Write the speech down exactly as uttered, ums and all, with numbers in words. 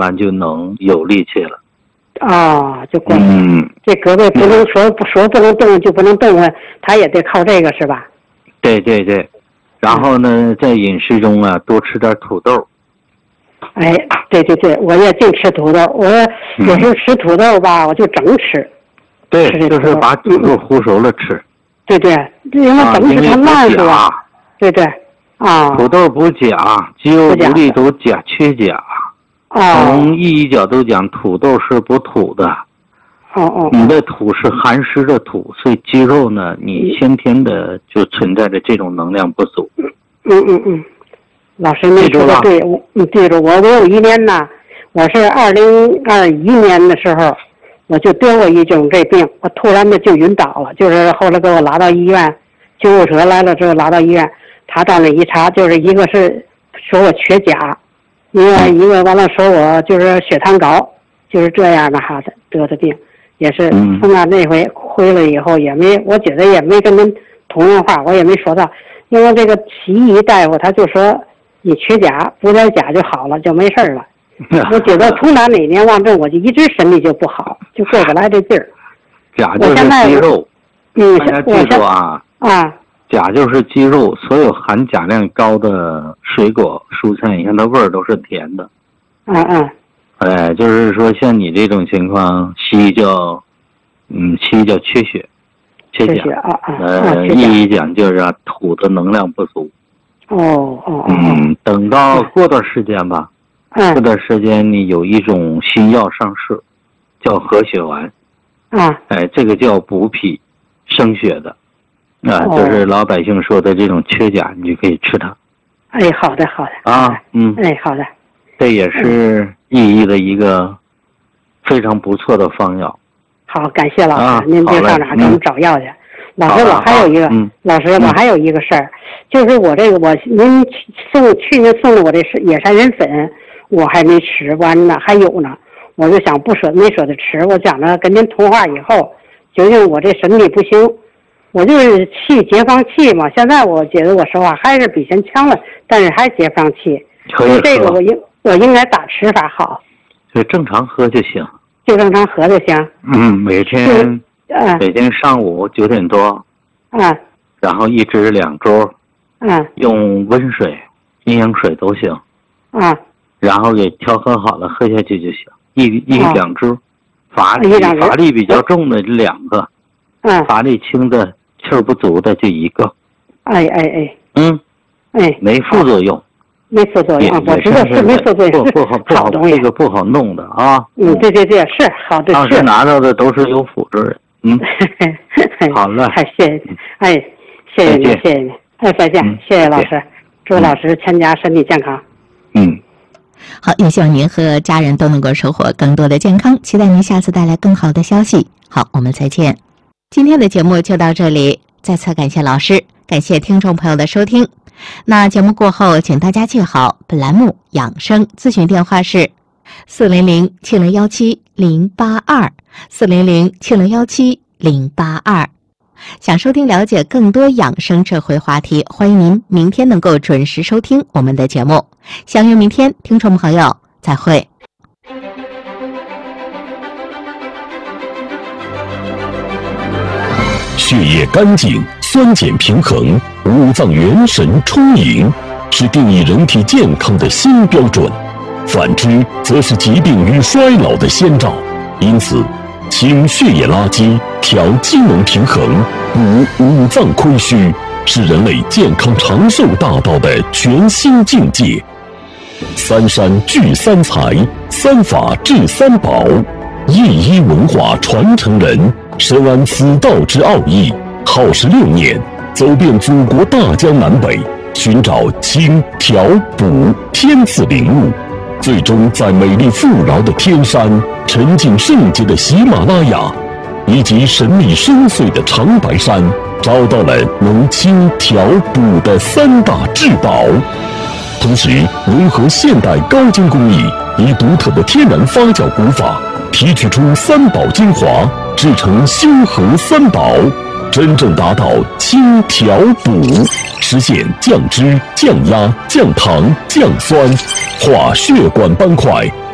慢就能有力气了。 啊，就过来。 嗯， 这胳膊不能说不说不能动就不能动啊，他也得靠这个是吧？ 对对对，然后呢，在饮食中啊，多吃点土豆。 哎，对对对，我也净吃土豆，我有时候吃土豆吧，我就整吃。 对，就是把土豆烀熟了吃。 对对，因为整吃它烂是吧？对对，啊。 土豆补钾，鸡肉不利补钾缺钾。从意义角度讲，土豆是补土的。 哦哦。 你的土是寒湿的土，所以肌肉呢，你先天的就存在着这种能量不足。 嗯嗯嗯，老师您说的对，我你记住我，我有一年呢，我是二零二一年的时候，我就得过一种这病，我突然的就晕倒了，就是后来给我拉到医院，救护车来了之后拉到医院，他到那一查，就是一个是说我缺钾，一个一个完了说我就是血糖高，就是这样的哈的得的病。也是从那那回回来以后也没，我觉得也没跟人同样话，我也没说到，因为这个西医大夫他就说你缺钾，补点钾就好了，就没事了。我觉得从那哪年往正，我就一直身体就不好，就过不来这劲儿。 钾就是肌肉， 嗯， 大家记住啊， 啊， 钾就是肌肉，所有含钾量高的水果、蔬菜，你看它味儿都是甜的。 嗯嗯。 哎，就是说像你这种情况，西医叫，嗯，西医叫缺血，缺钾。 啊啊。 呃，意义讲就是啊，土的能量不足。 哦哦。 嗯，等到过段时间吧， 嗯， 过段时间你有一种新药上市，叫和血丸。 啊。 哎，这个叫补脾生血的，啊， 哦、 就是老百姓说的这种缺钾，你就可以吃它。 哎，好的好的。 啊，嗯。 哎，好的。 这也是意义的一个非常不错的方药。 好，感谢老师， 啊、 您别上哪给我们找药去。嗯、老师，我还有一个， 嗯、 老师，我还有一个事儿，就是我这个我您送去年送的我这是野山人粉，我还没吃完呢，还有呢，我就想不舍没舍得吃，我想着跟您通话以后，究竟我这身体不行，我就是气解放气嘛。现在我觉得我说话还是比以前强了，但是还解放气。 可以这个我应我应该咋吃法好？ 就正常喝就行。 就正常喝就行。 嗯，每天， 嗯， 每天上午九点多， 嗯， 然后一支两周， 嗯， 用温水、阴阳水都行， 啊， 然后给调和好了喝下去就行，一一两支，乏力乏力比较重的两个， 嗯， 乏力轻的气儿不足的就一个， 哎哎哎， 嗯， 哎， 没副作用。 没副作用，我知道是没副作用， 不不好不好东西， 这个不好弄的啊。 嗯，对对对，是好的， 当时拿到的都是有辅助的。嗯，好了， 太谢谢，哎，谢谢你，谢谢你，哎，再见，谢谢老师，祝老师全家身体健康。 嗯， 好，也希望您和家人都能够收获更多的健康，期待您下次带来更好的消息。好，我们再见。今天的节目就到这里，再次感谢老师，感谢听众朋友的收听。那节目过后，请大家记好，本栏目养生咨询电话是四零零七零幺七零八二四零零七零幺七零八二。想收听了解更多养生智慧话题，欢迎您明天能够准时收听我们的节目。相约明天，听众朋友，再会。 血液干净，酸碱平衡，五脏元神充盈，是定义人体健康的新标准。反之，则是疾病与衰老的先兆。因此，清血液垃圾，调机能平衡，补五脏亏虚，是人类健康长寿大道的全新境界。三山聚三才，三法治三宝，一医文化传承人深谙此道之奥义，耗时六年，走遍祖国大江南北，寻找清调补天赐灵物，最终在美丽富饶的天山、沉静圣洁的喜马拉雅以及神秘深邃的长白山，找到了能清调补的三大至宝。同时融合现代高精工艺，以独特的天然发酵古法提取出三宝精华，制成修和三宝，真正达到清调补，实现降脂、降压、降糖、降酸，化血管斑块，